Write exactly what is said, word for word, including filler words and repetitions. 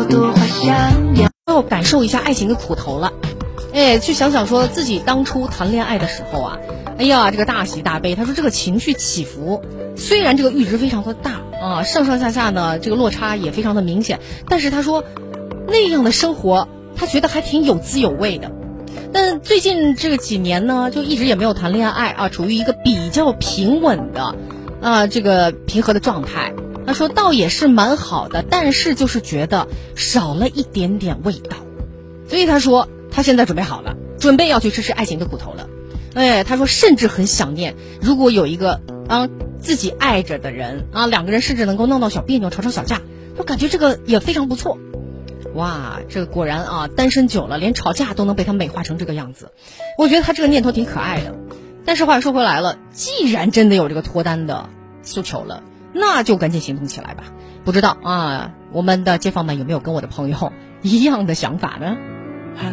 要感受一下爱情的苦头了。哎，去想想说自己当初谈恋爱的时候啊，哎呀，这个大喜大悲，他说这个情绪起伏，虽然这个阈值非常的大啊，上上下下呢这个落差也非常的明显，但是他说那样的生活他觉得还挺有滋有味的。但最近这个几年呢，就一直也没有谈恋爱啊，处于一个比较平稳的啊这个平和的状态。他说倒也是蛮好的，但是就是觉得少了一点点味道，所以他说他现在准备好了，准备要去吃吃爱情的苦头了。哎，他说甚至很想念，如果有一个啊自己爱着的人啊，两个人甚至能够闹闹小别扭，吵吵小架，我感觉这个也非常不错。哇，这个果然啊，单身久了，连吵架都能被他美化成这个样子。我觉得他这个念头挺可爱的。但是话说回来了，既然真的有这个脱单的诉求了，那就赶紧行动起来吧。不知道啊，我们的街坊们有没有跟我的朋友一样的想法呢？